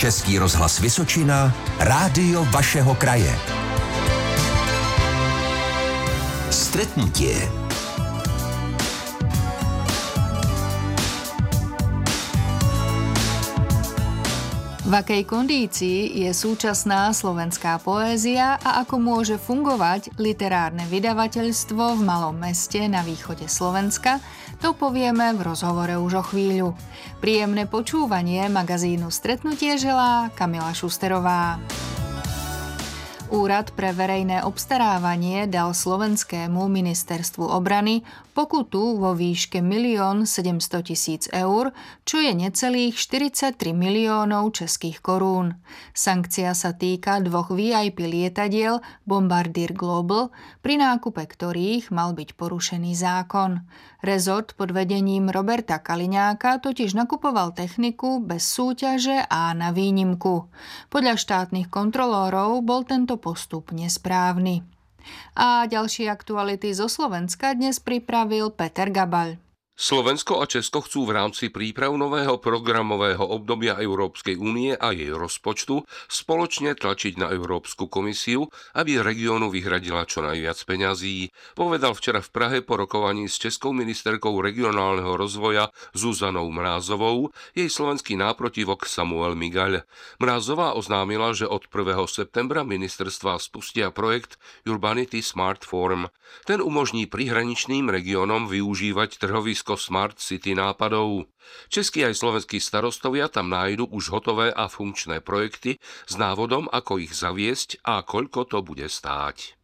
Český rozhlas Vysočina, rádio vašeho kraje. Stretnutie. V akej kondícii je súčasná slovenská poézia a ako môže fungovať literárne vydavateľstvo v malom meste na východe Slovenska, to povieme v rozhovore už o chvíľu. Príjemné počúvanie magazínu Stretnutie želá Kamila Šusterová. Úrad pre verejné obstarávanie dal slovenskému ministerstvu obrany pokutu vo výške 1 700 000 eur, čo je necelých 43 miliónov českých korún. Sankcia sa týka dvoch VIP lietadiel Bombardier Global, pri nákupe ktorých mal byť porušený zákon. Rezort pod vedením Roberta Kaliňáka totiž nakupoval techniku bez súťaže a na výnimku. Podľa štátnych kontrolórov bol tento postup nesprávny. A ďalšie aktuality zo Slovenska dnes pripravil Peter Gabaľ. Slovensko a Česko chcú v rámci príprav nového programového obdobia Európskej únie a jej rozpočtu spoločne tlačiť na Európsku komisiu, aby regiónu vyhradila čo najviac peňazí, povedal včera v Prahe po rokovaní s českou ministerkou regionálneho rozvoja Zuzanou Mrázovou jej slovenský náprotivok Samuel Migaľ. Mrázová oznámila, že od 1. septembra ministerstva spustia projekt Urbanity Smart Form. Ten umožní prihraničným regiónom využívať trhovisko Smart City nápadov. Českí aj slovenskí starostovia tam nájdu už hotové a funkčné projekty s návodom, ako ich zaviesť a koľko to bude stáť.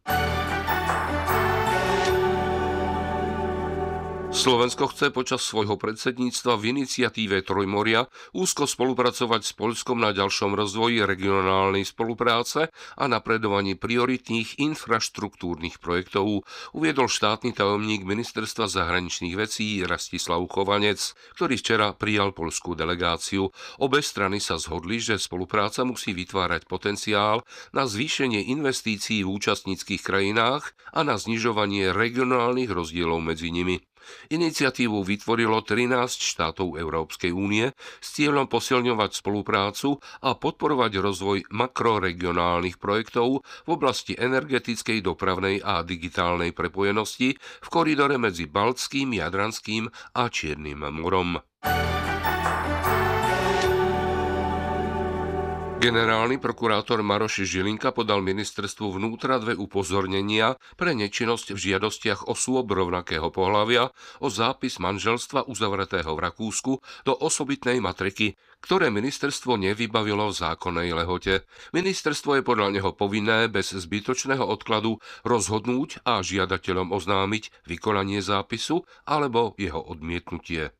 Slovensko chce počas svojho predsedníctva v iniciatíve Trojmoria úzko spolupracovať s Poľskom na ďalšom rozvoji regionálnej spolupráce a napredovaní prioritných infraštruktúrnych projektov, uviedol štátny tajomník Ministerstva zahraničných vecí Rastislav Chovanec, ktorý včera prijal poľskú delegáciu. Obe strany sa zhodli, že spolupráca musí vytvárať potenciál na zvýšenie investícií v účastníckych krajinách a na znižovanie regionálnych rozdielov medzi nimi. Iniciatívu vytvorilo 13 štátov Európskej únie s cieľom posilňovať spoluprácu a podporovať rozvoj makroregionálnych projektov v oblasti energetickej, dopravnej a digitálnej prepojenosti v koridore medzi Baltským, Jadranským a Čiernym morom. Generálny prokurátor Maroš Žilinka podal ministerstvu vnútra 2 upozornenia pre nečinnosť v žiadostiach osôb rovnakého pohlavia o zápis manželstva uzavretého v Rakúsku do osobitnej matriky, ktoré ministerstvo nevybavilo v zákonnej lehote. Ministerstvo je podľa neho povinné bez zbytočného odkladu rozhodnúť a žiadateľom oznámiť vykonanie zápisu alebo jeho odmietnutie.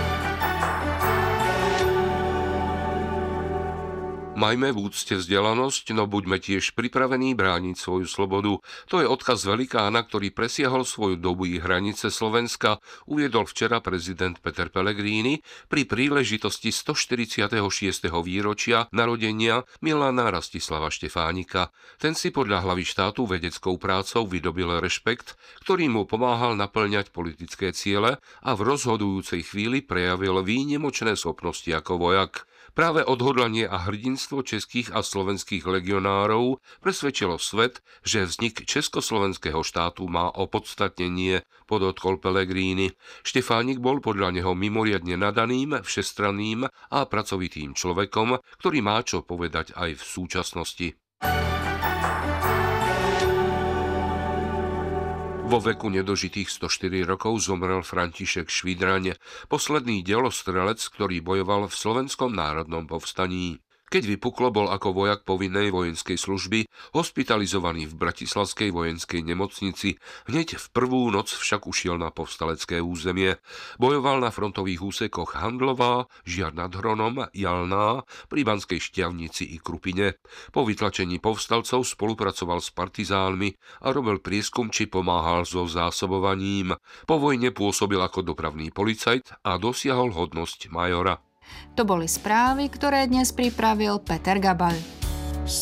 Majme v úcte vzdelanosť, no buďme tiež pripravení brániť svoju slobodu. To je odkaz velikána, ktorý presiahol svoju dobu i hranice Slovenska, uviedol včera prezident Peter Pellegrini pri príležitosti 146. výročia narodenia Milana Rastislava Štefánika. Ten si podľa hlavy štátu vedeckou prácou vydobil rešpekt, ktorý mu pomáhal naplňať politické ciele a v rozhodujúcej chvíli prejavil výnimočné schopnosti ako vojak. Práve odhodlanie a hrdinstvo českých a slovenských legionárov presvedčilo svet, že vznik československého štátu má opodstatnenie, podotkol Pellegrini. Štefánik bol podľa neho mimoriadne nadaným, všestranným a pracovitým človekom, ktorý má čo povedať aj v súčasnosti. Vo veku nedožitých 104 rokov zomrel František Švidraň, posledný delostrelec, ktorý bojoval v Slovenskom národnom povstaní. Keď vypuklo, bol ako vojak povinnej vojenskej služby hospitalizovaný v bratislavskej vojenskej nemocnici. Hneď v prvú noc však ušiel na povstalecké územie. Bojoval na frontových úsekoch Handlová, Žiar nad Hronom, Jalná, pri Banskej Štiavnici i Krupine. Po vytlačení povstalcov spolupracoval s partizánmi a robil prieskum či pomáhal so zásobovaním. Po vojne pôsobil ako dopravný policajt a dosiahol hodnosť majora. To boli správy, ktoré dnes pripravil Peter Gabaľ.